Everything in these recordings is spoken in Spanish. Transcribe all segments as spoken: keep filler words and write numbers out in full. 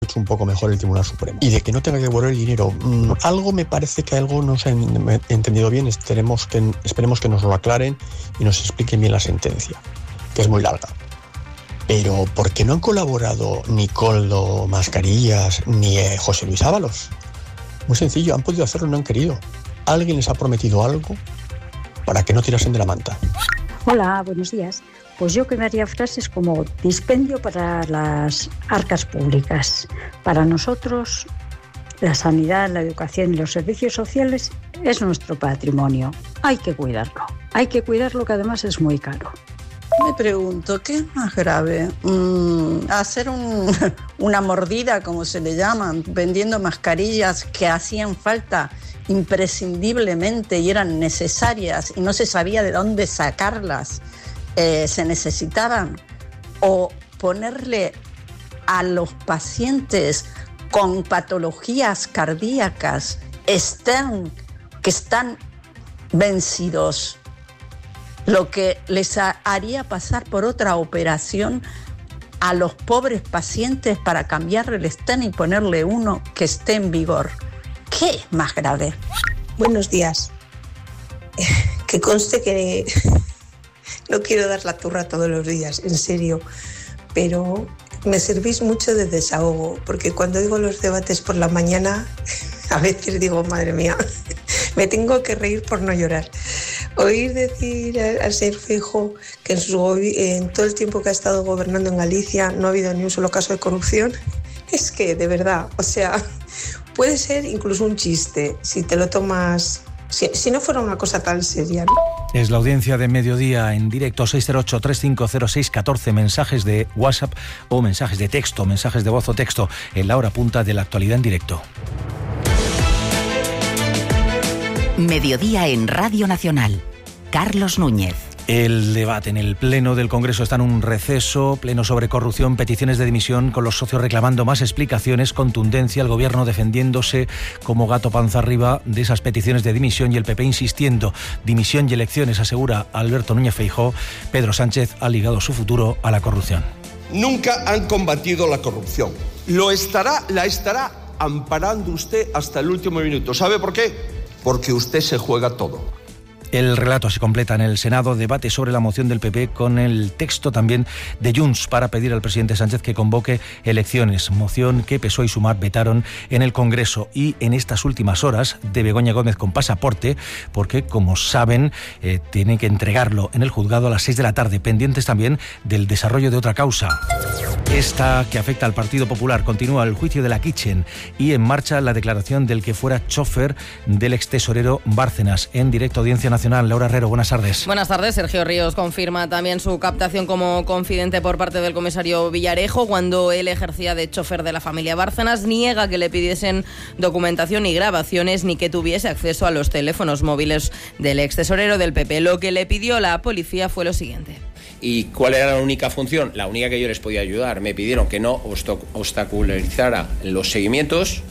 hecho un poco mejor el Tribunal Supremo. Y de que no tenga que devolver el dinero, mmm, algo me parece que algo no se ha entendido bien. Esperemos que, esperemos que nos lo aclaren y nos expliquen bien la sentencia, que es muy larga. Pero ¿por qué no han colaborado ni Koldo Mascarillas ni eh, José Luis Ábalos? Muy sencillo, han podido hacerlo y no han querido. Alguien les ha prometido algo para que no tirasen de la manta. Hola, buenos días. Pues yo crearía frases como dispendio para las arcas públicas. Para nosotros, la sanidad, la educación y los servicios sociales es nuestro patrimonio. Hay que cuidarlo. Hay que cuidarlo, que además es muy caro. Me pregunto, ¿qué es más grave? Mm, ¿Hacer un, una mordida, como se le llaman, vendiendo mascarillas que hacían falta imprescindiblemente y eran necesarias y no se sabía de dónde sacarlas, eh, se necesitaban? ¿O ponerle a los pacientes con patologías cardíacas estén, que están vencidos, lo que les haría pasar por otra operación a los pobres pacientes para cambiarle el stent y ponerle uno que esté en vigor? ¿Qué es más grave? Buenos días. Que conste que no quiero dar la turra todos los días, en serio, pero me servís mucho de desahogo, porque cuando oigo los debates por la mañana, a veces digo, madre mía, me tengo que reír por no llorar. Oír decir al señor Feijóo que en, su, en todo el tiempo que ha estado gobernando en Galicia no ha habido ni un solo caso de corrupción, es que, de verdad, o sea, puede ser incluso un chiste si te lo tomas, si, si no fuera una cosa tan seria, ¿no? Es la audiencia de Mediodía en directo, seis cero ocho, tres cinco cero seis, uno cuatro, mensajes de WhatsApp o mensajes de texto, mensajes de voz o texto en la hora punta de la actualidad en directo. Mediodía en Radio Nacional. Carlos Núñez. El debate en el Pleno del Congreso está en un receso, pleno sobre corrupción, peticiones de dimisión, con los socios reclamando más explicaciones, contundencia, el Gobierno defendiéndose como gato panza arriba de esas peticiones de dimisión y el P P insistiendo. Dimisión y elecciones, asegura Alberto Núñez Feijóo. Pedro Sánchez ha ligado su futuro a la corrupción. Nunca han combatido la corrupción. Lo estará, la estará amparando usted hasta el último minuto. ¿Sabe por qué? Porque usted se juega todo. El relato se completa en el Senado, debate sobre la moción del P P con el texto también de Junts para pedir al presidente Sánchez que convoque elecciones, moción que P S O E y Sumar vetaron en el Congreso. Y en estas últimas horas de Begoña Gómez con pasaporte, porque como saben eh, tiene que entregarlo en el juzgado a las seis de la tarde, pendientes también del desarrollo de otra causa. Esta que afecta al Partido Popular. Continúa el juicio de la Kitchen y en marcha la declaración del que fuera chofer del extesorero Bárcenas. En directo, Audiencia Nacional. Laura Herrero, buenas tardes. Buenas tardes. Sergio Ríos confirma también su captación como confidente por parte del comisario Villarejo cuando él ejercía de chofer de la familia Bárcenas. Niega que le pidiesen documentación ni grabaciones ni que tuviese acceso a los teléfonos móviles del extesorero del P P. Lo que le pidió la policía fue lo siguiente. ¿Y cuál era la única función? La única que yo les podía ayudar. Me pidieron que no obstaculizara los seguimientos,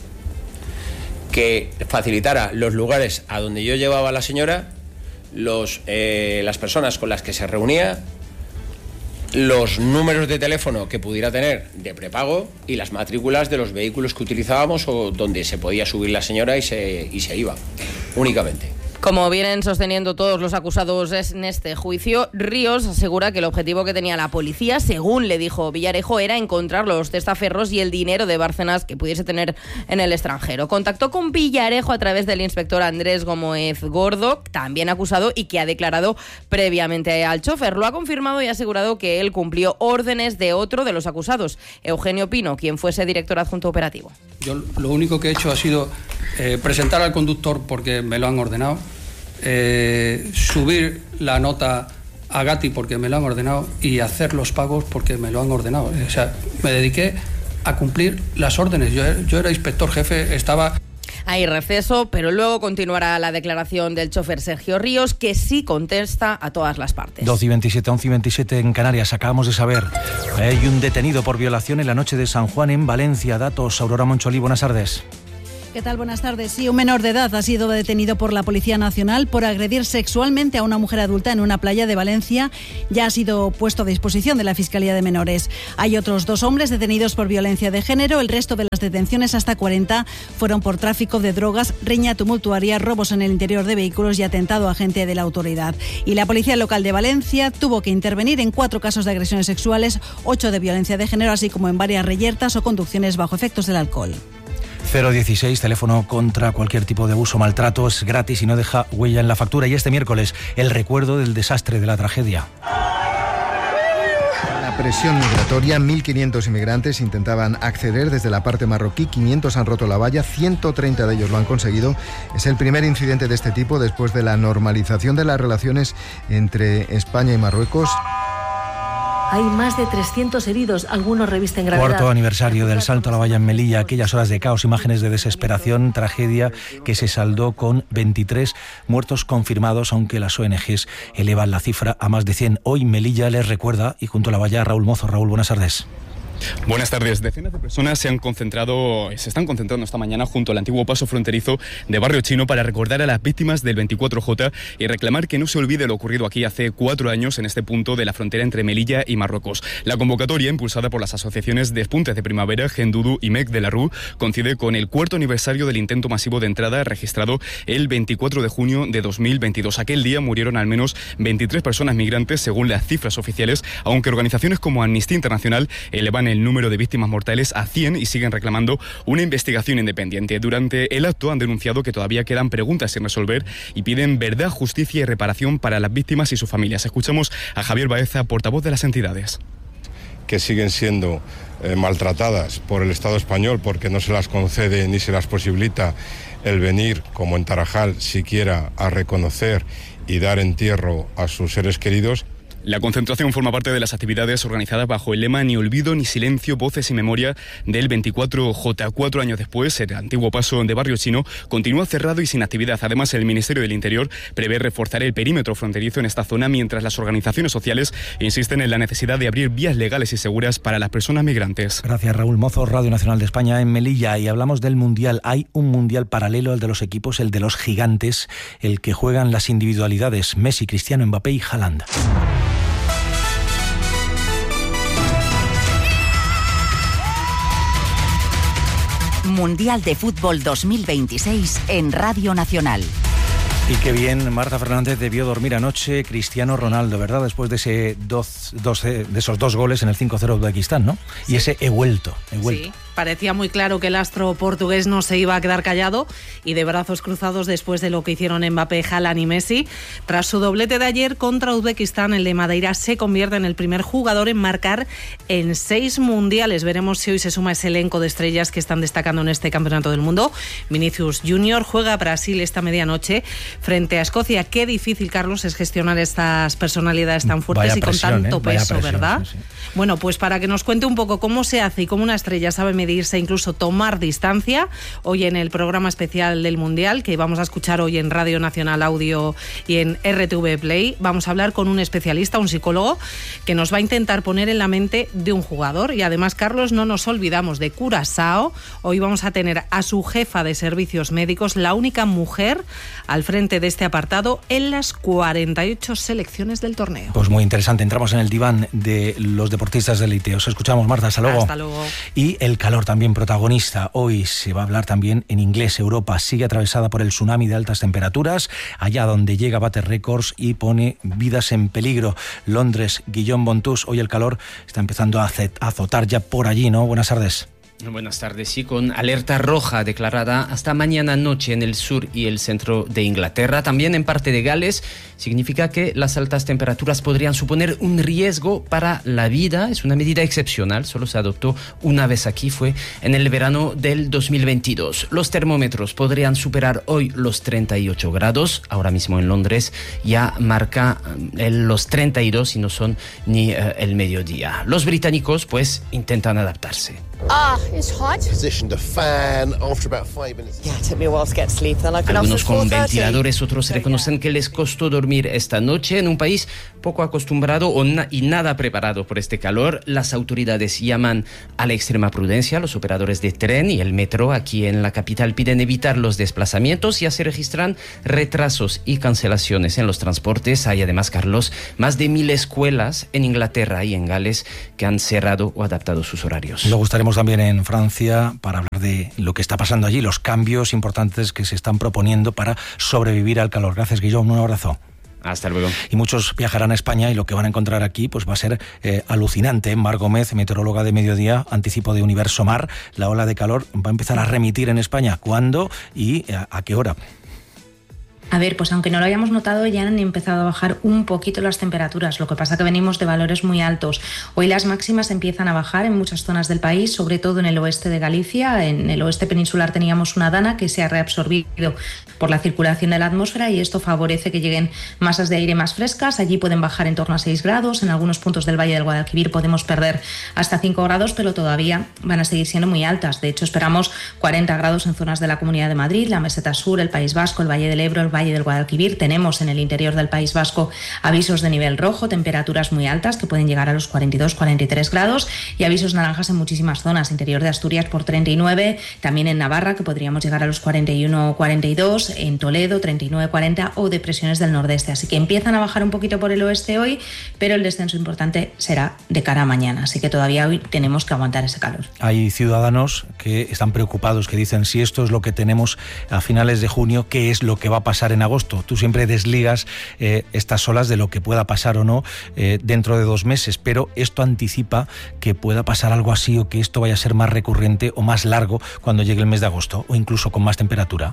que facilitara los lugares a donde yo llevaba a la señora, los, eh, las personas con las que se reunía, los números de teléfono que pudiera tener de prepago y las matrículas de los vehículos que utilizábamos o donde se podía subir la señora y se, y se iba, únicamente. Como vienen sosteniendo todos los acusados en este juicio, Ríos asegura que el objetivo que tenía la policía, según le dijo Villarejo, era encontrar los testaferros y el dinero de Bárcenas que pudiese tener en el extranjero. Contactó con Villarejo a través del inspector Andrés Gómez Gordo, también acusado y que ha declarado previamente al chofer. Lo ha confirmado y ha asegurado que él cumplió órdenes de otro de los acusados, Eugenio Pino, quien fuese director adjunto operativo. Yo lo único que he hecho ha sido eh, presentar al conductor porque me lo han ordenado, eh, subir la nota a Gatti porque me lo han ordenado y hacer los pagos porque me lo han ordenado. O sea, me dediqué a cumplir las órdenes. Yo, yo era inspector jefe, estaba... Hay receso, pero luego continuará la declaración del chofer Sergio Ríos, que sí contesta a todas las partes. doce y veintisiete, once y veintisiete en Canarias. Acabamos de saber, hay un detenido por violación en la noche de San Juan en Valencia. Datos, Aurora Moncholí, buenas tardes. ¿Qué tal? Buenas tardes. Sí, un menor de edad ha sido detenido por la Policía Nacional por agredir sexualmente a una mujer adulta en una playa de Valencia. Ya ha sido puesto a disposición de la Fiscalía de Menores. Hay otros dos hombres detenidos por violencia de género. El resto de las detenciones, hasta cuarenta, fueron por tráfico de drogas, riña tumultuaria, robos en el interior de vehículos y atentado a agente de la autoridad. Y la Policía Local de Valencia tuvo que intervenir en cuatro casos de agresiones sexuales, ocho de violencia de género, así como en varias reyertas o conducciones bajo efectos del alcohol. cero dieciséis, teléfono contra cualquier tipo de abuso o maltrato, es gratis y no deja huella en la factura. Y este miércoles, el recuerdo del desastre, de la tragedia. La presión migratoria, mil quinientos inmigrantes intentaban acceder desde la parte marroquí, quinientos han roto la valla, ciento treinta de ellos lo han conseguido. Es el primer incidente de este tipo después de la normalización de las relaciones entre España y Marruecos. Hay más de trescientos heridos, algunos revisten gravedad. Cuarto aniversario del salto a la valla en Melilla, aquellas horas de caos, imágenes de desesperación, tragedia que se saldó con veintitrés muertos confirmados, aunque las O N Ges elevan la cifra a más de cien. Hoy Melilla les recuerda, y junto a la valla, Raúl Mozo. Raúl, buenas tardes. Buenas tardes. Decenas de personas se han concentrado, se están concentrando esta mañana junto al antiguo paso fronterizo de Barrio Chino para recordar a las víctimas del veinticuatro J y reclamar que no se olvide lo ocurrido aquí hace cuatro años en este punto de la frontera entre Melilla y Marruecos. La convocatoria, impulsada por las asociaciones Despuntes de Primavera, Gendudu y Mec de la Rue, coincide con el cuarto aniversario del intento masivo de entrada registrado el veinticuatro de junio de dos mil veintidós. Aquel día murieron al menos veintitrés personas migrantes, según las cifras oficiales, aunque organizaciones como Amnistía Internacional elevan el número de víctimas mortales a cien y siguen reclamando una investigación independiente. Durante el acto han denunciado que todavía quedan preguntas sin resolver y piden verdad, justicia y reparación para las víctimas y sus familias. Escuchamos a Javier Baeza, portavoz de las entidades. Que siguen siendo eh, maltratadas por el Estado español porque no se las concede ni se las posibilita el venir, como en Tarajal, siquiera a reconocer y dar entierro a sus seres queridos. La concentración forma parte de las actividades organizadas bajo el lema Ni olvido ni silencio, voces y memoria del veinticuatro J. Cuatro años después, el antiguo paso de Barrio Chino continúa cerrado y sin actividad. Además, el Ministerio del Interior prevé reforzar el perímetro fronterizo en esta zona, mientras las organizaciones sociales insisten en la necesidad de abrir vías legales y seguras para las personas migrantes. Gracias, Raúl Mozo. Radio Nacional de España en Melilla. Y hablamos del Mundial. Hay un Mundial paralelo al de los equipos, el de los gigantes, el que juegan las individualidades: Messi, Cristiano, Mbappé y Haaland. Mundial de Fútbol dos mil veintiséis en Radio Nacional. Y qué bien, Marta Fernández debió dormir anoche Cristiano Ronaldo, ¿verdad? Después de ese dos, dos, de esos dos goles en el cinco cero de Uzbekistán, ¿no? Sí. Y ese he vuelto, he vuelto. Sí, parecía muy claro que el astro portugués no se iba a quedar callado y de brazos cruzados después de lo que hicieron Mbappé, Haaland y Messi. Tras su doblete de ayer contra Uzbekistán, el de Madeira se convierte en el primer jugador en marcar en seis mundiales. Veremos si hoy se suma ese elenco de estrellas que están destacando en este campeonato del mundo. Vinicius Junior juega a Brasil esta medianoche frente a Escocia. Qué difícil, Carlos, es gestionar estas personalidades tan fuertes vaya y con presión, tanto ¿eh? peso, presión, ¿verdad? Sí, sí. Bueno, pues para que nos cuente un poco cómo se hace y cómo una estrella sabe medirse e incluso tomar distancia, hoy en el programa especial del Mundial, que vamos a escuchar hoy en Radio Nacional Audio y en R T V Play, vamos a hablar con un especialista, un psicólogo, que nos va a intentar poner en la mente de un jugador. Y además, Carlos, no nos olvidamos de Curazao. Hoy vamos a tener a su jefa de servicios médicos, la única mujer al frente de este apartado en las cuarenta y ocho selecciones del torneo. Pues muy interesante. Entramos en el diván de los deportistas de élite. Os escuchamos, Marta. Hasta luego. Hasta luego. Y el calor también protagonista. Hoy se va a hablar también en inglés. Europa sigue atravesada por el tsunami de altas temperaturas. Allá donde llega bate récords y pone vidas en peligro. Londres, Guillaume Bontus. Hoy el calor está empezando a azotar ya por allí, ¿no? Buenas tardes. Buenas tardes, sí, con alerta roja declarada hasta mañana noche en el sur y el centro de Inglaterra. También en parte de Gales. Significa que las altas temperaturas podrían suponer un riesgo para la vida. Es una medida excepcional, solo se adoptó una vez aquí, fue en el verano del dos mil veintidós. Los termómetros podrían superar hoy los treinta y ocho grados. Ahora mismo en Londres ya marca los treinta y dos y no son ni uh, el mediodía. Los británicos pues intentan adaptarse. Ah, it's hot. Positioned a fan after about five minutes. Yeah, it took me a while to get sleep. Then I got Algunos con ventiladores, otros reconocen que les costó dormir esta noche en un país poco acostumbrado o na- y nada preparado por este calor. Las autoridades llaman a la extrema prudencia. Los operadores de tren y el metro aquí en la capital piden evitar los desplazamientos. Ya se registran retrasos y cancelaciones en los transportes. Hay además, Carlos, más de mil escuelas en Inglaterra y en Gales que han cerrado o adaptado sus horarios. Luego estaremos también en Francia para hablar de lo que está pasando allí, los cambios importantes que se están proponiendo para sobrevivir al calor. Gracias, Guillaume. Un abrazo. Hasta luego. Y muchos viajarán a España y lo que van a encontrar aquí pues va a ser eh, alucinante. Mar Gómez, meteoróloga de Mediodía, anticipo de Universo Mar. La ola de calor va a empezar a remitir en España. ¿Cuándo y a, a qué hora? A ver, pues aunque no lo hayamos notado, ya han empezado a bajar un poquito las temperaturas. Lo que pasa que venimos de valores muy altos. Hoy las máximas empiezan a bajar en muchas zonas del país, sobre todo en el oeste de Galicia. En el oeste peninsular teníamos una dana que se ha reabsorbido por la circulación de la atmósfera y esto favorece que lleguen masas de aire más frescas. Allí pueden bajar en torno a seis grados. En algunos puntos del Valle del Guadalquivir podemos perder hasta cinco grados, pero todavía van a seguir siendo muy altas. De hecho, esperamos cuarenta grados en zonas de la Comunidad de Madrid, la Meseta Sur, el País Vasco, el Valle del Ebro, el Valle del Guadalquivir. Tenemos en el interior del País Vasco avisos de nivel rojo, temperaturas muy altas que pueden llegar a los cuarenta y dos, cuarenta y tres grados y avisos naranjas en muchísimas zonas, interior de Asturias por treinta y nueve, también en Navarra que podríamos llegar a los cuarenta y uno, cuarenta y dos, en Toledo treinta y nueve, cuarenta o depresiones del nordeste. Así que empiezan a bajar un poquito por el oeste hoy, pero el descenso importante será de cara a mañana, así que todavía hoy tenemos que aguantar ese calor. Hay ciudadanos que están preocupados, que dicen si esto es lo que tenemos a finales de junio, ¿qué es lo que va a pasar en agosto? Tú siempre desligas eh, estas olas de lo que pueda pasar o no eh, dentro de dos meses, pero esto anticipa que pueda pasar algo así o que esto vaya a ser más recurrente o más largo cuando llegue el mes de agosto o incluso con más temperatura.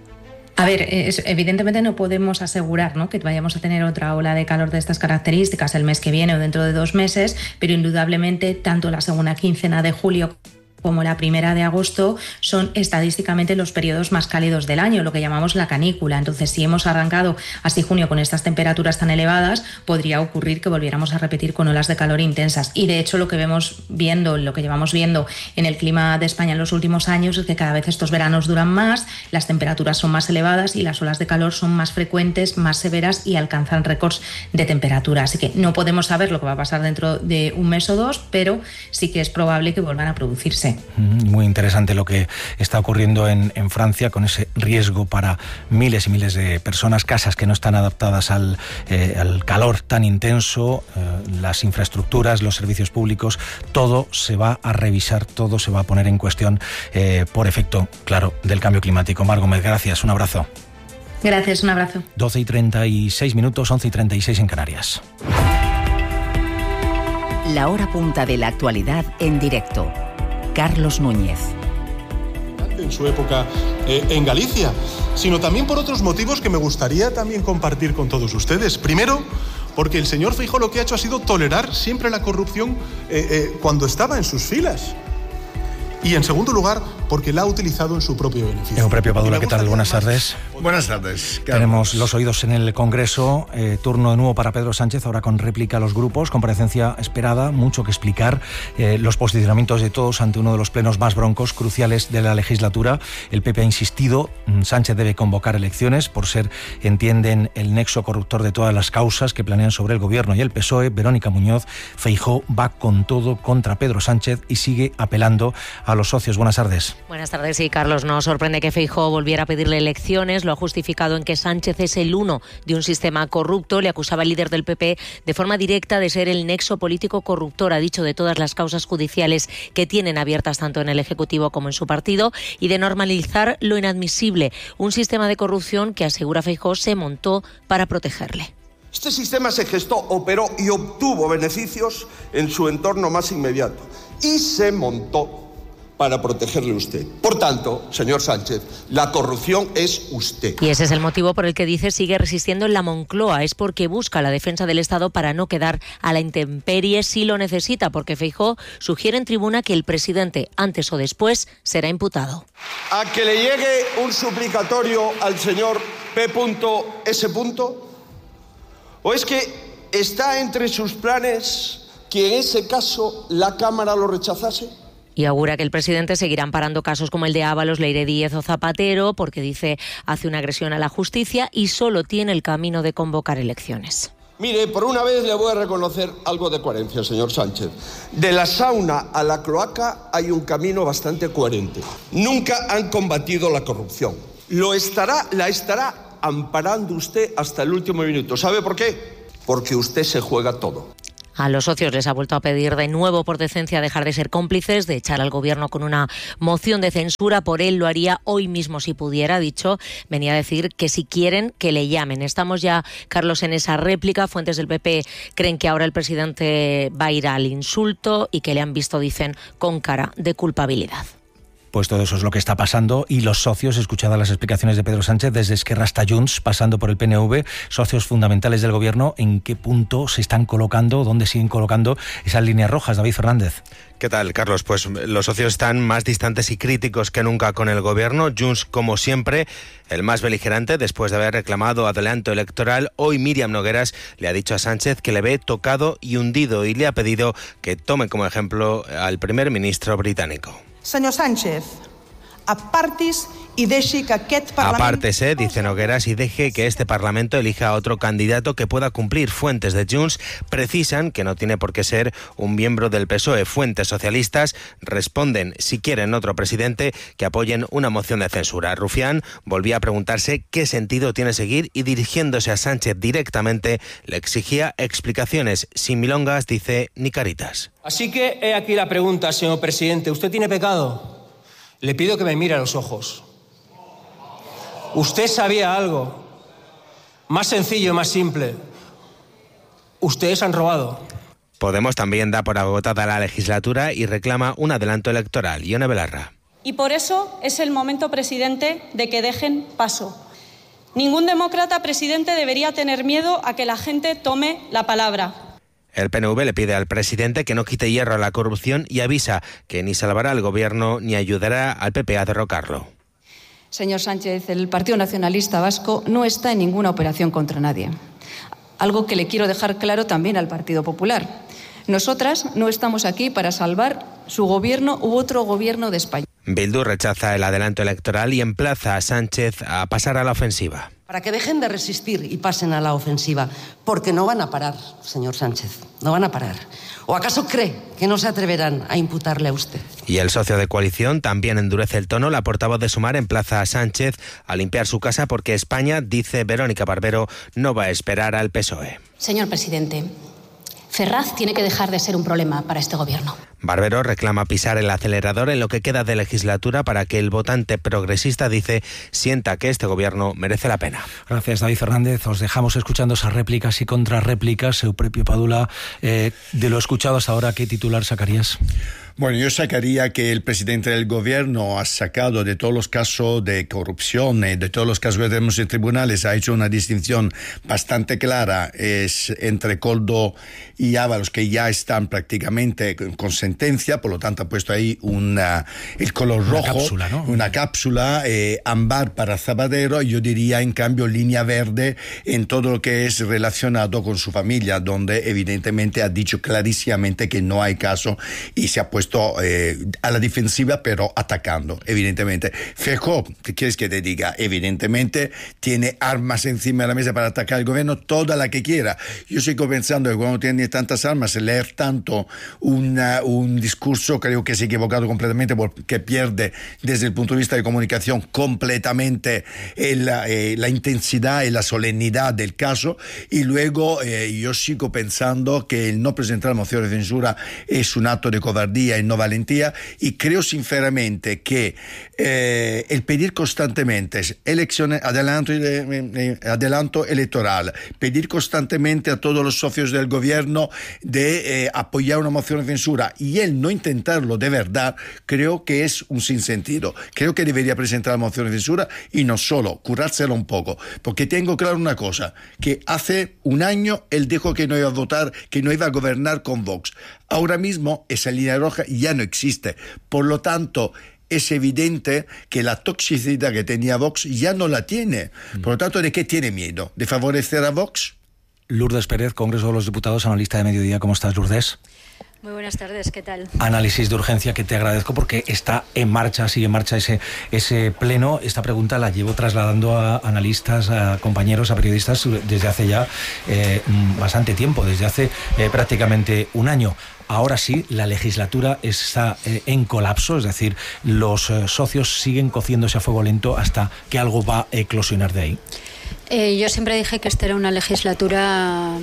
A ver, es, evidentemente no podemos asegurar, ¿no?, que vayamos a tener otra ola de calor de estas características el mes que viene o dentro de dos meses, pero indudablemente tanto la segunda quincena de julio como la primera de agosto son estadísticamente los periodos más cálidos del año, lo que llamamos la canícula. Entonces, si hemos arrancado así junio con estas temperaturas tan elevadas, podría ocurrir que volviéramos a repetir con olas de calor intensas. Y de hecho, lo que vemos viendo, lo que llevamos viendo en el clima de España en los últimos años es que cada vez estos veranos duran más, las temperaturas son más elevadas y las olas de calor son más frecuentes, más severas y alcanzan récords de temperatura. Así que no podemos saber lo que va a pasar dentro de un mes o dos, pero sí que es probable que vuelvan a producirse. Muy interesante lo que está ocurriendo en, en Francia, con ese riesgo para miles y miles de personas, casas que no están adaptadas al, eh, al calor tan intenso, eh, las infraestructuras, los servicios públicos, todo se va a revisar, todo se va a poner en cuestión eh, por efecto, claro, del cambio climático. Mar Gómez, gracias, un abrazo. Gracias, un abrazo. doce y treinta y seis minutos, once y treinta y seis en Canarias. La hora punta de la actualidad en directo. Carlos Núñez. En su época eh, en Galicia, sino también por otros motivos que me gustaría también compartir con todos ustedes. Primero, porque el señor Feijóo lo que ha hecho ha sido tolerar siempre la corrupción eh, eh, cuando estaba en sus filas. Y en segundo lugar, porque la ha utilizado en su propio beneficio. Eupropio Padula, ¿qué tal? Buenas tardes. Buenas tardes. Tenemos los oídos en el Congreso, eh, turno de nuevo para Pedro Sánchez, ahora con réplica a los grupos, comparecencia esperada, mucho que explicar, eh, los posicionamientos de todos ante uno de los plenos más broncos, cruciales de la legislatura. El P P ha insistido, Sánchez debe convocar elecciones por ser, entienden, el nexo corruptor de todas las causas que planean sobre el Gobierno y el P S O E. Verónica Muñoz, Feijóo va con todo contra Pedro Sánchez y sigue apelando a los socios. Buenas tardes. Buenas tardes. Sí, Carlos, no sorprende que Feijóo volviera a pedirle elecciones. Lo ha justificado en que Sánchez es el uno de un sistema corrupto. Le acusaba el líder del P P de forma directa de ser el nexo político corruptor, ha dicho, de todas las causas judiciales que tienen abiertas tanto en el Ejecutivo como en su partido, y de normalizar lo inadmisible, un sistema de corrupción que, asegura Feijóo, se montó para protegerle. Este sistema se gestó, operó y obtuvo beneficios en su entorno más inmediato y se montó para protegerle a usted. Por tanto, señor Sánchez, la corrupción es usted. Y ese es el motivo por el que dice sigue resistiendo en la Moncloa. Es porque busca la defensa del Estado para no quedar a la intemperie si lo necesita, porque Feijóo sugiere en tribuna que el presidente, antes o después, será imputado. A que le llegue un suplicatorio al señor P S. ¿O es que está entre sus planes que en ese caso la Cámara lo rechazase? Y augura que el presidente seguirá amparando casos como el de Ábalos, Leire Díez o Zapatero, porque dice hace una agresión a la justicia y solo tiene el camino de convocar elecciones. Mire, por una vez le voy a reconocer algo de coherencia, señor Sánchez. De la sauna a la cloaca hay un camino bastante coherente. Nunca han combatido la corrupción. Lo estará, la estará amparando usted hasta el último minuto. ¿Sabe por qué? Porque usted se juega todo. A los socios les ha vuelto a pedir de nuevo por decencia dejar de ser cómplices, de echar al gobierno con una moción de censura. Por él lo haría hoy mismo si pudiera, ha dicho. Venía a decir que si quieren que le llamen. Estamos ya, Carlos, en esa réplica. Fuentes del P P creen que ahora el presidente va a ir al insulto y que le han visto, dicen, con cara de culpabilidad. Pues todo eso es lo que está pasando y los socios, escuchadas las explicaciones de Pedro Sánchez, desde Esquerra hasta Junts, pasando por el P N V, socios fundamentales del gobierno, ¿en qué punto se están colocando, dónde siguen colocando esas líneas rojas? David Fernández. ¿Qué tal, Carlos? Pues los socios están más distantes y críticos que nunca con el gobierno. Junts, como siempre, el más beligerante después de haber reclamado adelanto electoral. Hoy Míriam Nogueras le ha dicho a Sánchez que le ve tocado y hundido y le ha pedido que tome como ejemplo al primer ministro británico. Senyor Sánchez, apartis y deixi que aquest Parlament... Apártese, dice Nogueras, y deje que este Parlamento elija a otro candidato que pueda cumplir. Fuentes de Junts precisan que no tiene por qué ser un miembro del P S O E. Fuentes socialistas responden, si quieren otro presidente, que apoyen una moción de censura. Rufián volvía a preguntarse qué sentido tiene seguir y, dirigiéndose a Sánchez directamente, le exigía explicaciones. Sin milongas, dice, ni caritas. Así que he aquí la pregunta, señor presidente. ¿Usted tiene pecado? Le pido que me mire a los ojos. Usted sabía algo más sencillo y más simple. Ustedes han robado. Podemos también da por agotada la legislatura y reclama un adelanto electoral. Ione Belarra. Y por eso es el momento, presidente, de que dejen paso. Ningún demócrata, presidente, debería tener miedo a que la gente tome la palabra. El P N V le pide al presidente que no quite hierro a la corrupción y avisa que ni salvará al gobierno ni ayudará al P P a derrocarlo. Señor Sánchez, el Partido Nacionalista Vasco no está en ninguna operación contra nadie. Algo que le quiero dejar claro también al Partido Popular. Nosotras no estamos aquí para salvar su gobierno u otro gobierno de España. Bildu rechaza el adelanto electoral y emplaza a Sánchez a pasar a la ofensiva. Para que dejen de resistir y pasen a la ofensiva, porque no van a parar, señor Sánchez, no van a parar. ¿O acaso cree que no se atreverán a imputarle a usted? Y el socio de coalición también endurece el tono. La portavoz de Sumar emplaza a Sánchez a limpiar su casa porque España, dice Verónica Barbero, no va a esperar al P S O E. Señor presidente, Ferraz tiene que dejar de ser un problema para este gobierno. Barbero reclama pisar el acelerador en lo que queda de legislatura para que el votante progresista, dice, sienta que este gobierno merece la pena. Gracias, David Fernández. Os dejamos escuchando esas réplicas y contrarréplicas. Eupropio Padula, eh, de lo escuchado hasta ahora, ¿qué titular sacarías? Bueno, yo sacaría que el presidente del gobierno ha sacado de todos los casos de corrupción, de todos los casos que tenemos en tribunales, ha hecho una distinción bastante clara es entre Koldo y Ábalos, que ya están prácticamente con sentencia, por lo tanto ha puesto ahí una, el color rojo, una cápsula, ¿no? Una cápsula eh, ámbar para Zapatero, yo diría en cambio línea verde en todo lo que es relacionado con su familia, donde evidentemente ha dicho clarísimamente que no hay caso y se ha puesto Eh, a la defensiva pero atacando, evidentemente. Feijóo, ¿qué quieres que te diga? Evidentemente tiene armas encima de la mesa para atacar al gobierno, toda la que quiera. Yo sigo pensando que cuando tiene tantas armas, leer tanto una, un discurso, creo que se ha equivocado completamente porque pierde desde el punto de vista de comunicación completamente el, eh, la intensidad y la solemnidad del caso. Y luego eh, yo sigo pensando que el no presentar la moción de censura es un acto de cobardía y no valentía, y creo sinceramente que eh, el pedir constantemente elecciones, adelanto, eh, adelanto electoral, pedir constantemente a todos los socios del gobierno de eh, apoyar una moción de censura y él no intentarlo de verdad, creo que es un sinsentido. Creo que debería presentar la moción de censura y no solo, curárselo un poco, porque tengo claro una cosa, que hace un año él dijo que no iba a votar, que no iba a gobernar con Vox. Ahora mismo esa línea roja ya no existe. Por lo tanto, es evidente que la toxicidad que tenía Vox ya no la tiene. Por lo tanto, ¿de qué tiene miedo? ¿De favorecer a Vox? Lourdes Pérez, Congreso de los Diputados, analista de Mediodía. ¿Cómo estás, Lourdes? Muy buenas tardes, ¿qué tal? Análisis de urgencia que te agradezco porque está en marcha, sigue en marcha ese, ese pleno. Esta pregunta la llevo trasladando a analistas, a compañeros, a periodistas desde hace ya eh, bastante tiempo, desde hace eh, prácticamente un año. Ahora sí, la legislatura está eh, en colapso, es decir, los eh, socios siguen cociéndose a fuego lento hasta que algo va a eclosionar de ahí. Eh, yo siempre dije que esta era una legislatura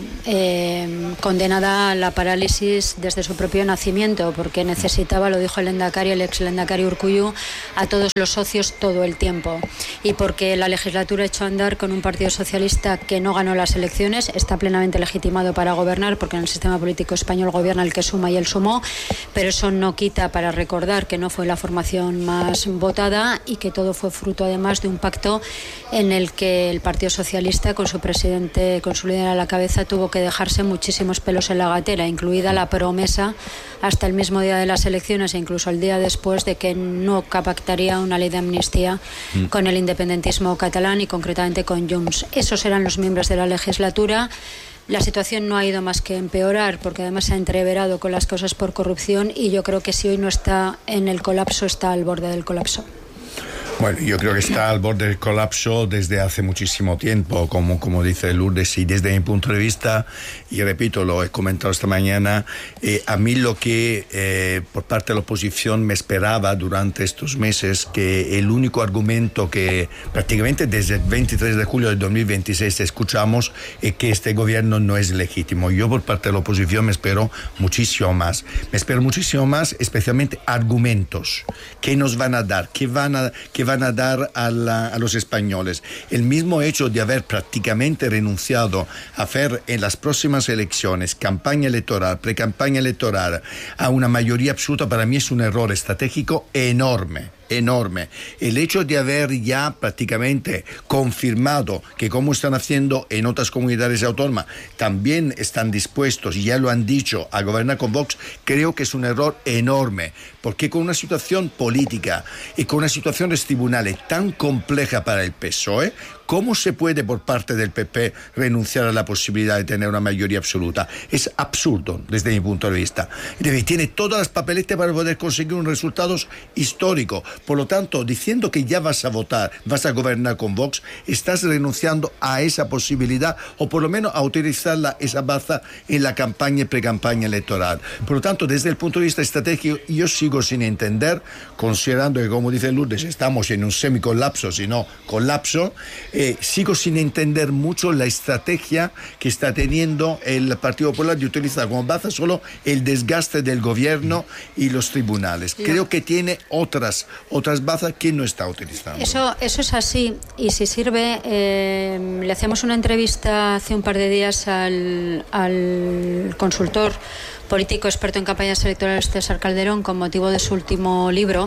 eh, condenada a la parálisis desde su propio nacimiento, porque necesitaba, lo dijo el Lehendakari, el ex Lehendakari Urkullu, a todos los socios todo el tiempo. Y porque la legislatura echó a andar con un Partido Socialista que no ganó las elecciones, está plenamente legitimado para gobernar, porque en el sistema político español gobierna el que suma y el sumó, pero eso no quita para recordar que no fue la formación más votada y que todo fue fruto además de un pacto en el que el Partido Socialista, con su presidente, con su líder a la cabeza, tuvo que dejarse muchísimos pelos en la gatera, incluida la promesa hasta el mismo día de las elecciones e incluso el día después de que no pactaría una ley de amnistía mm. con el independentismo catalán y concretamente con Junts. Esos eran los miembros de la legislatura. La situación no ha ido más que empeorar porque además se ha entreverado con las causas por corrupción y yo creo que si hoy no está en el colapso, está al borde del colapso. Bueno, yo creo que está al borde del colapso desde hace muchísimo tiempo, como, como dice Lourdes, y desde mi punto de vista, y repito, lo he comentado esta mañana, eh, a mí lo que eh, por parte de la oposición me esperaba durante estos meses, que el único argumento que prácticamente desde el veintitrés de julio del dos mil veintiséis escuchamos es que este gobierno no es legítimo. Yo por parte de la oposición me espero muchísimo más. Me espero muchísimo más, especialmente argumentos. ¿Qué nos van a dar? ¿Qué van a, qué van a dar a, la, a los españoles? El mismo hecho de haber prácticamente renunciado a hacer en las próximas elecciones campaña electoral, pre-campaña electoral a una mayoría absoluta, para mí es un error estratégico enorme. enorme. El hecho de haber ya prácticamente confirmado que, como están haciendo en otras comunidades autónomas, también están dispuestos, y ya lo han dicho, a gobernar con Vox, creo que es un error enorme, porque con una situación política y con una situación de tribunales tan compleja para el P S O E, ¿cómo se puede por parte del P P renunciar a la posibilidad de tener una mayoría absoluta? Es absurdo desde mi punto de vista. Tiene todas las papeletas para poder conseguir un resultado histórico. Por lo tanto, diciendo que ya vas a votar, vas a gobernar con Vox, estás renunciando a esa posibilidad, o por lo menos a utilizarla, esa baza, en la campaña y pre-campaña electoral. Por lo tanto, desde el punto de vista estratégico, yo sigo sin entender, considerando que, como dice Lourdes, estamos en un semicolapso, si no colapso, eh, sigo sin entender mucho la estrategia que está teniendo el Partido Popular de utilizar como baza solo el desgaste del gobierno y los tribunales. Creo que tiene otras otras bazas que no está utilizando. Eso, eso es así, y si sirve, eh, le hacemos una entrevista hace un par de días al, al consultor político experto en campañas electorales César Calderón con motivo de su último libro.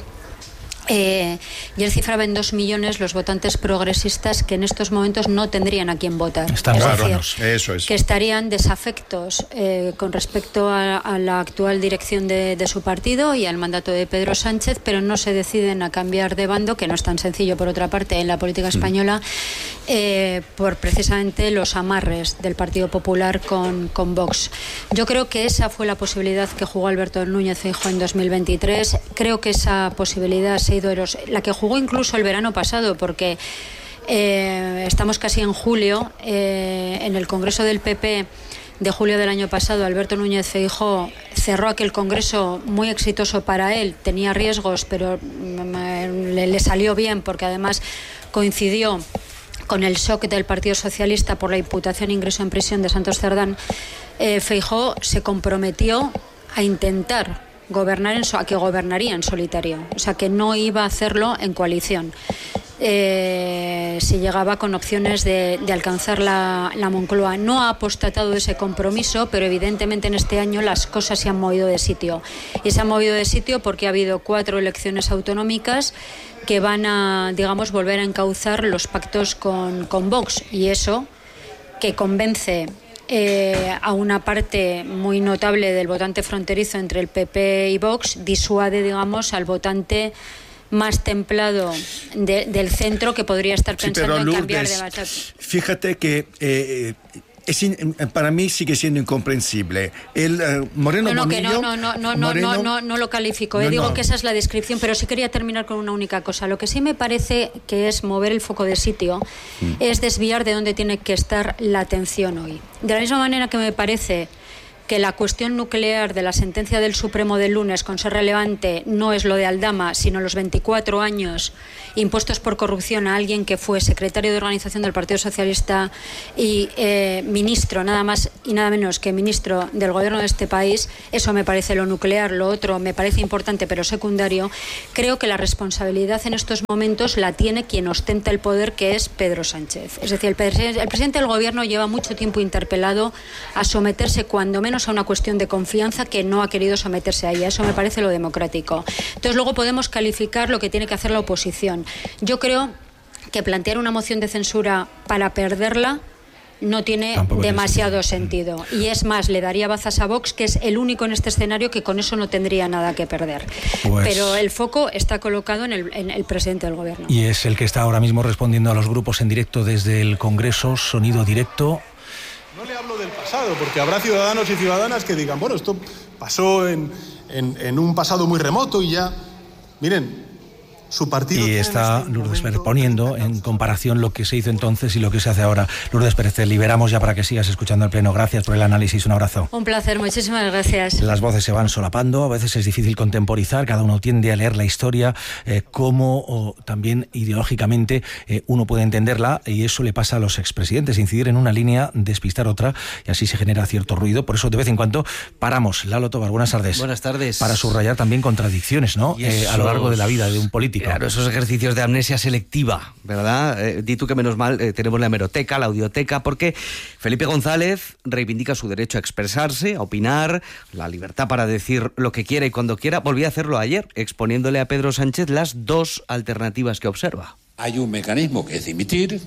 Eh, y él cifraba en dos millones los votantes progresistas que en estos momentos no tendrían a quién votar. Están es claro, decir, eso es. que estarían desafectos eh, con respecto a, a la actual dirección de, de su partido y al mandato de Pedro Sánchez, pero no se deciden a cambiar de bando, que no es tan sencillo por otra parte en la política española, eh, por precisamente los amarres del Partido Popular con, con Vox. Yo creo que esa fue la posibilidad que jugó Alberto Núñez Feijóo en dos mil veintitrés. Creo que esa posibilidad se la que jugó incluso el verano pasado, porque eh, estamos casi en julio, eh, en el Congreso del P P de julio del año pasado, Alberto Núñez Feijóo cerró aquel congreso muy exitoso para él, tenía riesgos, pero le, le salió bien, porque además coincidió con el shock del Partido Socialista por la imputación e ingreso en prisión de Santos Cerdán. eh, Feijóo se comprometió a intentar gobernar en so- a que gobernaría en solitario, o sea que no iba a hacerlo en coalición. Eh, se llegaba con opciones de, de alcanzar la, la Moncloa. No ha apostatado ese compromiso, pero evidentemente en este año las cosas se han movido de sitio. Y se han movido de sitio porque ha habido cuatro elecciones autonómicas que van a, digamos, volver a encauzar los pactos con, con Vox, y eso que convence Eh, a una parte muy notable del votante fronterizo entre el P P y Vox, disuade, digamos, al votante más templado de, del centro, que podría estar pensando sí, en Lourdes, cambiar de bachata. Fíjate que eh, es in, para mí sigue siendo incomprensible. El uh, Moreno no, no, Bonillo, que no, no, no, no, Moreno, no, no, no lo califico. Eh. No, Digo no. que esa es la descripción, pero sí quería terminar con una única cosa. Lo que sí me parece que es mover el foco de sitio mm. es desviar de donde tiene que estar la atención hoy. De la misma manera que me parece que la cuestión nuclear de la sentencia del Supremo del lunes, con ser relevante, no es lo de Aldama, sino los veinticuatro años impuestos por corrupción a alguien que fue secretario de organización del Partido Socialista y eh, ministro, nada más y nada menos que ministro del gobierno de este país. Eso me parece lo nuclear. Lo otro me parece importante pero secundario. Creo que la responsabilidad en estos momentos la tiene quien ostenta el poder, que es Pedro Sánchez. Es decir, el, pres- el presidente del gobierno lleva mucho tiempo interpelado a someterse cuando menos a una cuestión de confianza, que no ha querido someterse a ella. Eso me parece lo democrático. Entonces luego podemos calificar lo que tiene que hacer la oposición. Yo creo que plantear una moción de censura para perderla no tiene Tampoco demasiado sentido. Y es más, le daría bazas a Vox, que es el único en este escenario que con eso no tendría nada que perder. Pues... Pero el foco está colocado en el, en el presidente del gobierno. Y es el que está ahora mismo respondiendo a los grupos en directo desde el Congreso, sonido directo. No le hablo del pasado, porque habrá ciudadanos y ciudadanas que digan, bueno, esto pasó en, en, en un pasado muy remoto y ya... Miren, su partido... Y está este Lourdes Pérez poniendo en comparación lo que se hizo entonces y lo que se hace ahora. Lourdes Pérez, te liberamos ya para que sigas escuchando el Pleno. Gracias por el análisis, un abrazo. Un placer, muchísimas gracias. Las voces se van solapando, a veces es difícil contemporizar, cada uno tiende a leer la historia eh, como o, también ideológicamente eh, uno puede entenderla, y eso le pasa a los expresidentes, incidir en una línea, despistar otra, y así se genera cierto ruido. Por eso de vez en cuando paramos. Lalo Tobar, buenas tardes. Buenas tardes. Para subrayar también contradicciones, ¿no? Esos... Eh, a lo largo de la vida de un político. Claro, esos ejercicios de amnesia selectiva, ¿verdad? Eh, di tú que menos mal eh, tenemos la hemeroteca, la audioteca, porque Felipe González reivindica su derecho a expresarse, a opinar, la libertad para decir lo que quiera y cuando quiera. Volvió a hacerlo ayer, exponiéndole a Pedro Sánchez las dos alternativas que observa. Hay un mecanismo que es dimitir,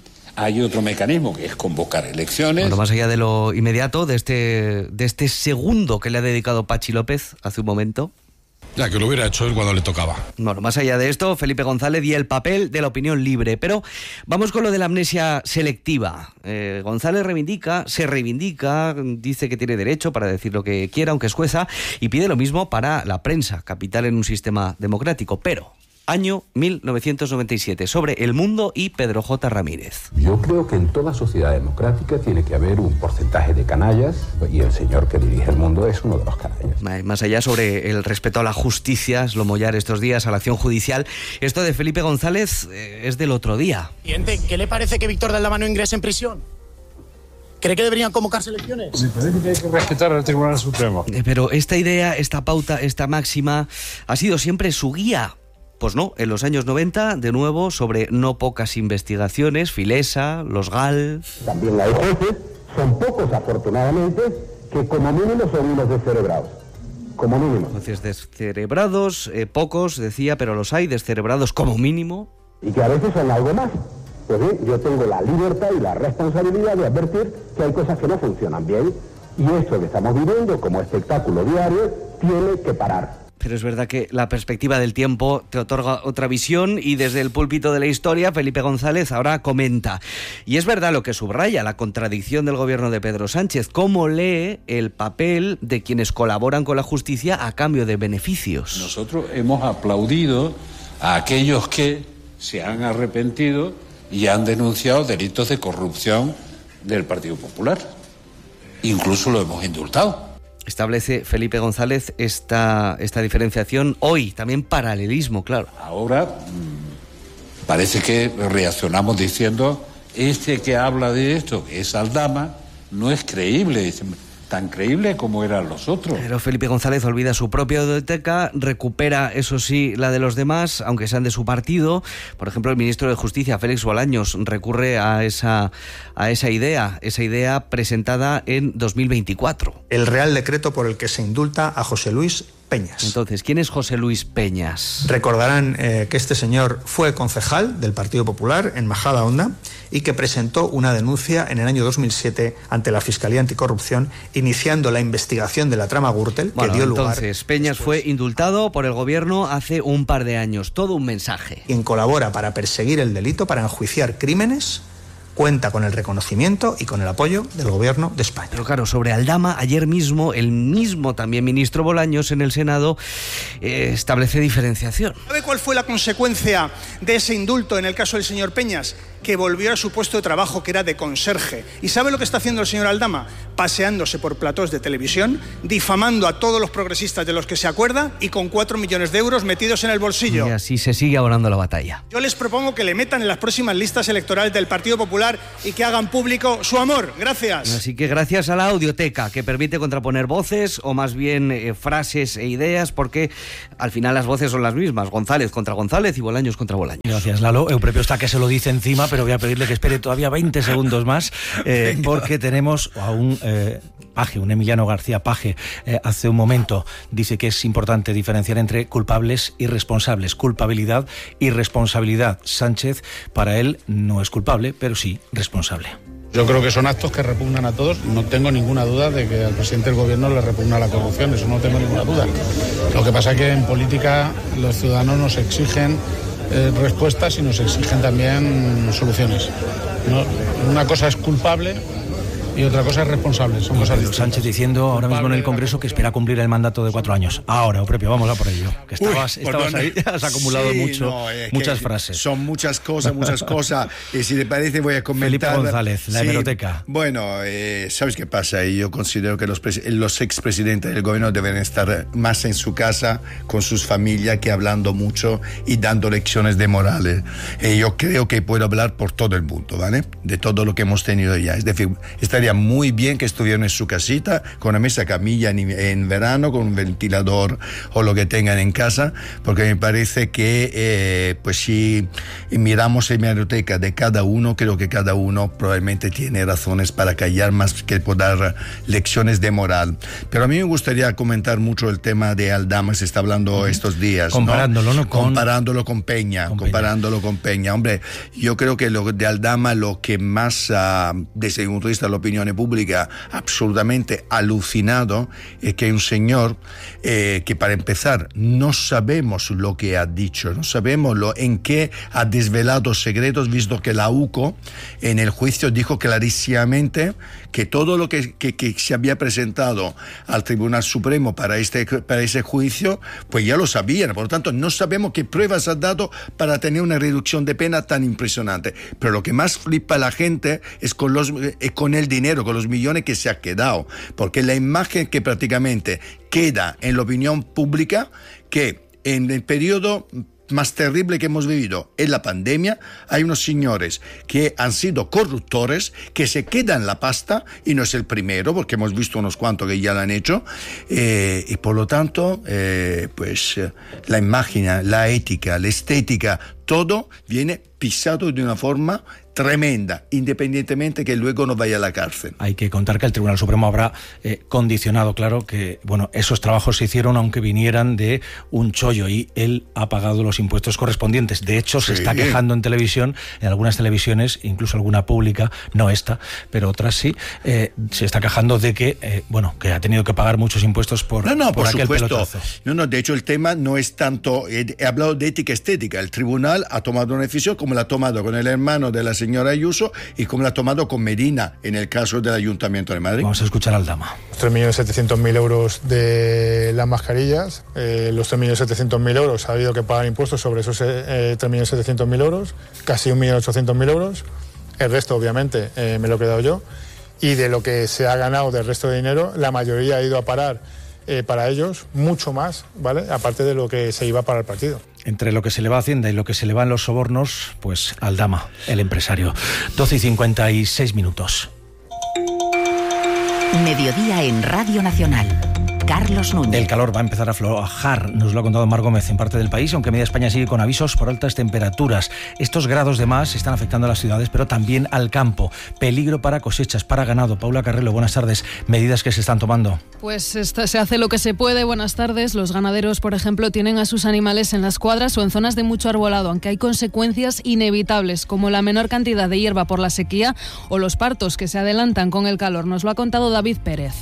hay otro mecanismo que es convocar elecciones. Bueno, más allá de lo inmediato, de este, de este segundo que le ha dedicado Pachi López hace un momento. Ya, que lo hubiera hecho él cuando le tocaba. Bueno, más allá de esto, Felipe González y el papel de la opinión libre. Pero vamos con lo de la amnesia selectiva. Eh, González reivindica, se reivindica, dice que tiene derecho para decir lo que quiera, aunque es jueza, y pide lo mismo para la prensa, capital en un sistema democrático. Pero... año mil novecientos noventa y siete, sobre El Mundo y Pedro J. Ramírez. Yo creo que en toda sociedad democrática tiene que haber un porcentaje de canallas, y el señor que dirige El Mundo es uno de los canallas. Más allá, sobre el respeto a la justicia, es lo mollar estos días, a la acción judicial. Esto de Felipe González eh, es del otro día. ¿Qué le parece que Víctor de Aldama no ingrese en prisión? ¿Cree que deberían convocarse elecciones? Me parece que hay que respetar al Tribunal Supremo. Eh, pero esta idea, esta pauta, esta máxima ha sido siempre su guía. Pues no, en los años noventa, de nuevo, sobre no pocas investigaciones, Filesa, los GAL... También hay jueces, son pocos afortunadamente, que como mínimo son unos descerebrados. Como mínimo. Jueces descerebrados, eh, pocos, decía, pero los hay, descerebrados como mínimo. Y que a veces son algo más. Pues bien, yo tengo la libertad y la responsabilidad de advertir que hay cosas que no funcionan bien. Y esto que estamos viviendo como espectáculo diario tiene que parar. Pero es verdad que la perspectiva del tiempo te otorga otra visión, y desde el púlpito de la historia, Felipe González ahora comenta. Y es verdad lo que subraya, la contradicción del gobierno de Pedro Sánchez. ¿Cómo lee el papel de quienes colaboran con la justicia a cambio de beneficios? Nosotros hemos aplaudido a aquellos que se han arrepentido y han denunciado delitos de corrupción del Partido Popular. Incluso lo hemos indultado. Establece Felipe González esta, esta diferenciación hoy, también paralelismo, claro. Ahora mmm, parece que reaccionamos diciendo, este que habla de esto, que es Aldama, no es creíble. Dicen, tan creíble como eran los otros. Pero Felipe González olvida su propia audioteca, recupera, eso sí, la de los demás, aunque sean de su partido. Por ejemplo, el ministro de Justicia, Félix Bolaños, recurre a esa, a esa idea, esa idea presentada en dos mil veinticuatro. El Real Decreto por el que se indulta a José Luis Peñas. Entonces, ¿quién es José Luis Peñas? Recordarán eh, que este señor fue concejal del Partido Popular en Majadahonda y que presentó una denuncia en el año dos mil siete ante la Fiscalía Anticorrupción, iniciando la investigación de la trama Gürtel, bueno, que dio lugar... Entonces, Peñas después. fue indultado por el gobierno hace un par de años. Todo un mensaje. Quien colabora para perseguir el delito, para enjuiciar crímenes, cuenta con el reconocimiento y con el apoyo del Gobierno de España. Pero claro, sobre Aldama, ayer mismo, el mismo también ministro Bolaños en el Senado eh, establece diferenciación. ¿Sabe cuál fue la consecuencia de ese indulto en el caso del señor Peñas? Que volvió a su puesto de trabajo, que era de conserje. ¿Y sabe lo que está haciendo el señor Aldama? Paseándose por platós de televisión, difamando a todos los progresistas de los que se acuerda y con cuatro millones de euros metidos en el bolsillo. Y así se sigue abonando la batalla. Yo les propongo que le metan en las próximas listas electorales del Partido Popular y que hagan público su amor. Gracias. Así que gracias a la audioteca, que permite contraponer voces, o más bien eh, frases e ideas, porque al final las voces son las mismas. González contra González y Bolaños contra Bolaños. Gracias, Lalo. Eupropio está que se lo dice encima, pero voy a pedirle que espere todavía veinte segundos más, eh, porque tenemos a un eh, Paje, un Emiliano García Paje, eh, hace un momento dice que es importante diferenciar entre culpables y responsables. Culpabilidad y responsabilidad. Sánchez, para él, no es culpable, pero sí responsable. Yo creo que son actos que repugnan a todos. No tengo ninguna duda de que al presidente del gobierno le repugna la corrupción, eso no tengo ninguna duda. Lo que pasa es que en política los ciudadanos nos exigen Eh, respuestas y nos exigen también soluciones. ¿No? Una cosa es culpable y otra cosa es responsable. Son cosas distintas. Sánchez diciendo ahora mismo en el Congreso que espera cumplir el mandato de cuatro años. Ahora, propio, vamos a por ello. Que estabas, Uy, estabas ahí, has acumulado sí, mucho, no, muchas frases. Son muchas cosas, muchas cosas. Y si te parece voy a comentar. Felipe González, la sí, hemeroteca. Bueno, eh, ¿sabes qué pasa? Yo considero que los, los expresidentes del gobierno deben estar más en su casa, con sus familias, que hablando mucho y dando lecciones de morales. Eh, yo creo que puedo hablar por todo el mundo, ¿vale? De todo lo que hemos tenido ya. Es decir, estaría muy bien que estuvieran en su casita, con una mesa camilla en, en verano, con un ventilador o lo que tengan en casa, porque me parece que, eh, pues si miramos la hemeroteca de cada uno, creo que cada uno probablemente tiene razones para callar más que por dar lecciones de moral. Pero a mí me gustaría comentar mucho el tema de Aldama, se está hablando uh-huh. estos días. Comparándolo, ¿no? ¿no? Con... Comparándolo con Peña, con comparándolo Peña. con Peña. Hombre, yo creo que lo de Aldama, lo que más, uh, desde un punto de vista de la opinión pública, absolutamente alucinado, es que hay un señor eh, que, para empezar, no sabemos lo que ha dicho, no sabemos lo, en qué ha desvelado secretos, visto que la U C O en el juicio dijo clarísimamente que todo lo que, que, que se había presentado al Tribunal Supremo para, este, para ese juicio, pues ya lo sabían. Por lo tanto, no sabemos qué pruebas ha dado para tener una reducción de pena tan impresionante. Pero lo que más flipa a la gente es con, los, eh, con el dinero, con los millones que se ha quedado. Porque la imagen que prácticamente queda en la opinión pública, que en el periodo más terrible que hemos vivido en la pandemia, hay unos señores que han sido corruptores, que se quedan la pasta, y no es el primero, porque hemos visto unos cuantos que ya lo han hecho, eh, y por lo tanto, eh, pues la imagen, la ética, la estética, todo viene pisado de una forma tremenda, independientemente que luego no vaya a la cárcel. Hay que contar que el Tribunal Supremo habrá eh, condicionado, claro, que bueno, esos trabajos se hicieron aunque vinieran de un chollo, y él ha pagado los impuestos correspondientes. De hecho, sí. se está quejando en televisión, en algunas televisiones, incluso alguna pública, no esta, pero otras sí, eh, se está quejando de que, eh, bueno, que ha tenido que pagar muchos impuestos por, no, no, por, por aquel supuesto. pelotazo. No, no, de hecho el tema no es tanto, he, he hablado de ética estética. El tribunal ha tomado una decisión como la ha tomado con el hermano de la señora Ayuso y como la ha tomado con Medina en el caso del Ayuntamiento de Madrid. Vamos a escuchar al Aldama. tres millones setecientos mil euros de las mascarillas, eh, los tres millones setecientos mil euros ha habido que pagar impuestos sobre esos eh, tres millones setecientos mil euros, casi un millón ochocientos mil euros. El resto, obviamente, eh, me lo he quedado yo. Y de lo que se ha ganado del resto de dinero, la mayoría ha ido a parar eh, para ellos, mucho más, ¿vale? Aparte de lo que se iba para el partido. Entre lo que se le va a Hacienda y lo que se le va en los sobornos, pues Aldama, el empresario. doce y cincuenta y seis minutos. Mediodía en Radio Nacional. Carlos Núñez. El calor va a empezar a aflojar, nos lo ha contado Mar Gómez, en parte del país, aunque media España sigue con avisos por altas temperaturas. Estos grados de más están afectando a las ciudades, pero también al campo. Peligro para cosechas, para ganado. Paula Carrelo, buenas tardes. Medidas que se están tomando. Pues esta, se hace lo que se puede. Buenas tardes. Los ganaderos, por ejemplo, tienen a sus animales en las cuadras o en zonas de mucho arbolado, aunque hay consecuencias inevitables, como la menor cantidad de hierba por la sequía o los partos que se adelantan con el calor. Nos lo ha contado David Pérez.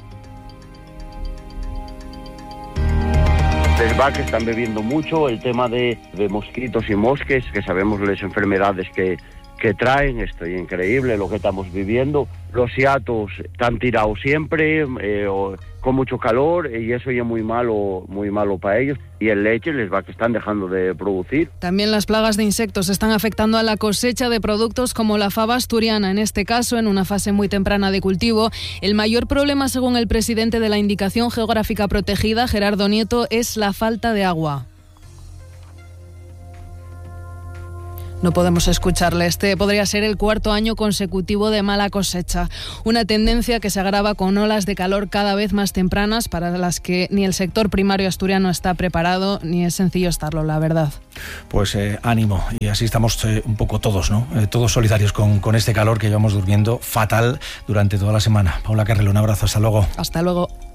Les va que están bebiendo mucho, el tema de, de mosquitos y mosques, que sabemos las enfermedades que, que traen. Esto es increíble lo que estamos viviendo. Los hiatos están tirados siempre, eh, o, con mucho calor, y eso ya es muy malo, muy malo para ellos. Y el leche les va que están dejando de producir. También las plagas de insectos están afectando a la cosecha de productos como la fava asturiana, en este caso en una fase muy temprana de cultivo. El mayor problema, según el presidente de la Indicación Geográfica Protegida, Gerardo Nieto, es la falta de agua. No podemos escucharle. Este podría ser el cuarto año consecutivo de mala cosecha. Una tendencia que se agrava con olas de calor cada vez más tempranas para las que ni el sector primario asturiano está preparado, ni es sencillo estarlo, la verdad. Pues eh, ánimo. Y así estamos eh, un poco todos, ¿no? Eh, todos solidarios con, con este calor que llevamos durmiendo fatal durante toda la semana. Paula Carrelo, un abrazo. Hasta luego. Hasta luego.